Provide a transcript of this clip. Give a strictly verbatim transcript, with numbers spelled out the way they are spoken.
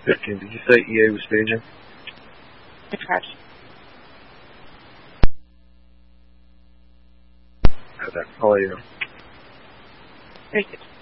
fifteen. Did you say E A was staging? That's correct. Okay. I'll let you know. Very good.